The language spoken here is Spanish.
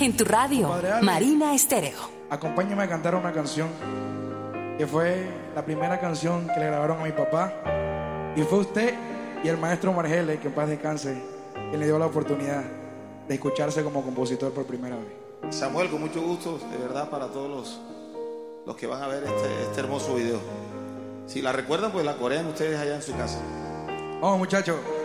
en tu radio, Marina Estéreo. Acompáñame a cantar una canción que fue la primera canción que le grabaron a mi papá. Y fue usted y el maestro Margeles, que en paz descanse, quien le dio la oportunidad de escucharse como compositor por primera vez. Samuel, con mucho gusto, de verdad, para todos los que van a ver este hermoso video. Si la recuerdan, pues la corean ustedes allá en su casa. Vamos, muchachos.